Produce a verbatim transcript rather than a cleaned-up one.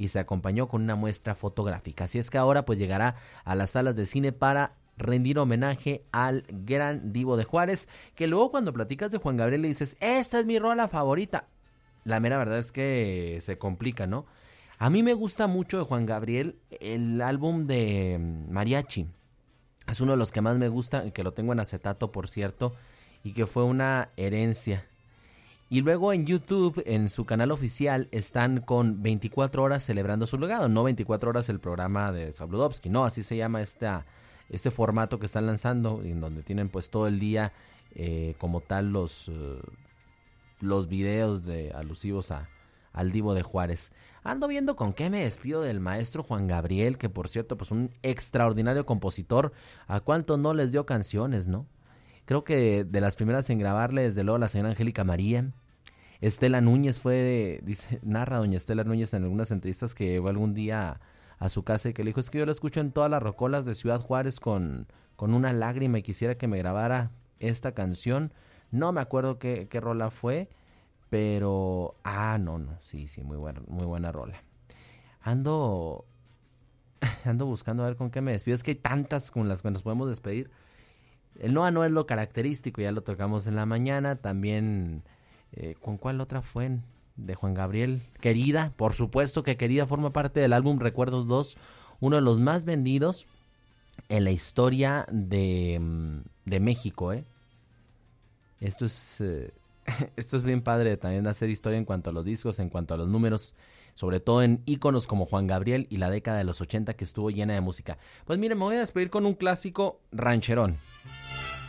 y se acompañó con una muestra fotográfica. Así es que ahora pues llegará a las salas de cine para rendir homenaje al gran Divo de Juárez, que luego cuando platicas de Juan Gabriel le dices, esta es mi rola favorita. La mera verdad es que se complica, ¿no? A mí me gusta mucho de Juan Gabriel el álbum de Mariachi. Es uno de los que más me gusta, que lo tengo en acetato, por cierto, y que fue una herencia. Y luego en YouTube, en su canal oficial, están con veinticuatro horas celebrando su legado. No veinticuatro horas el programa de Sabludovsky, no, así se llama esta, este formato que están lanzando, en donde tienen pues todo el día eh, como tal los, uh, los videos de alusivos a, al Divo de Juárez. Ando viendo con qué me despido del maestro Juan Gabriel, que por cierto, pues un extraordinario compositor. ¿A cuánto no les dio canciones, no? Creo que de las primeras en grabarle, desde luego, la señora Angélica María. Estela Núñez fue, dice, narra doña Estela Núñez en algunas entrevistas que llegó algún día a, a su casa y que le dijo, es que yo lo escucho en todas las rocolas de Ciudad Juárez con, con una lágrima y quisiera que me grabara esta canción. No me acuerdo qué, qué rola fue. Pero, ah, no, no, sí, sí, muy buena, muy buena rola. Ando, ando buscando a ver con qué me despido. Es que hay tantas con las que nos podemos despedir. El Noa no es lo característico, ya lo tocamos en la mañana. También, eh, ¿con cuál otra fue? De Juan Gabriel. Querida, por supuesto que Querida forma parte del álbum Recuerdos dos, uno de los más vendidos en la historia de, de México, ¿eh? Esto es... Eh, Esto es bien padre también hacer historia en cuanto a los discos, en cuanto a los números, sobre todo en íconos como Juan Gabriel y la década de los ochenta que estuvo llena de música. Pues miren, me voy a despedir con un clásico rancherón.